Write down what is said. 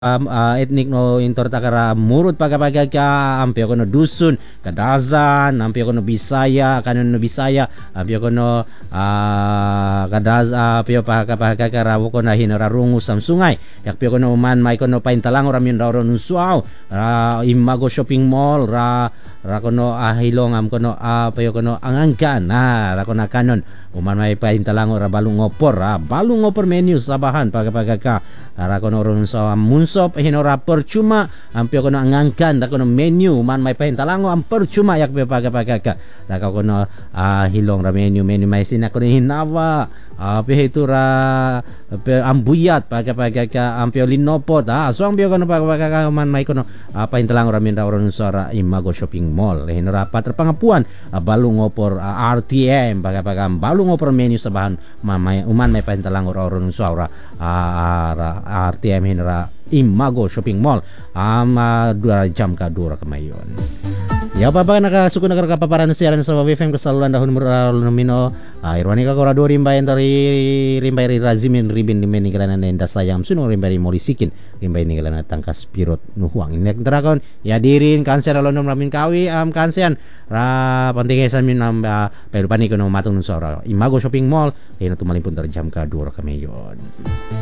etnik no intor takara murut paga-paga ka ampio kono dusun kadazan ampio kono Bisaya kanon no Bisaya ampio kono kadaz ampio paga-paga ka rawo kono hinora rungu sam sungai yak pio kono man mai kono paintalang ramin dauro nusuau imago shopping mall ra kono ahilong am kono ampio kono angangkan ra kono kanon uman mai paintalang ra balung ngopor menu sabahan paga-paga ka ra kono ron sa munsop hinora percuma ampio kono angangkan da kono menu man mai pahintalango am percuma yak be paga-paga ka da kono hilong ra menu mai sina kono hinawa pe itu ra ambuyat paga-paga ka ampio linopot so ampio kono paga-paga ka man mai kono pahintalango ra minda ron sora imago shopping mall hinora paterpangapuan balung ngopor RTM paga-paga balung ngopor menu sabahan uman mai pahintalango ron sora RTM hinora Imago Shopping Mall 2 jam ka dura kemayon. Ya papa nakasuko na paparan siaran sa WFM kasalulan dahon nomino ironi ka kora do rimbay razimin ribin limen ninggalan na sayam suno rimbay molisikin rimbay ninggalan na tangkas pirot nuhuang inek terakon ya dirin kanser alon ramin kawi kansean ra pantingesan min pero paniko no matong sora Imago Shopping Mall ino tumalimpun dari jam ka dura kemayon.